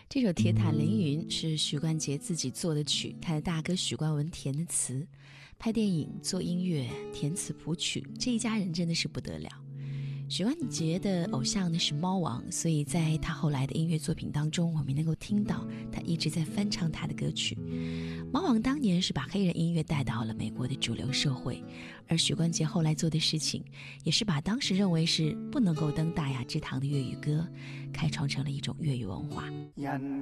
这首《铁塔凌云》是许冠杰自己做的曲，他的大哥许冠文填的词。拍电影、做音乐、填词谱曲，这一家人真的是不得了。许冠杰的偶像呢是猫王，所以在他后来的音乐作品当中，我们能够听到他一直在翻唱他的歌曲。猫王当年是把黑人音乐带到了美国的主流社会，而许冠杰后来做的事情，也是把当时认为是不能够登大雅之堂的粤语歌，开创成了一种粤语文化。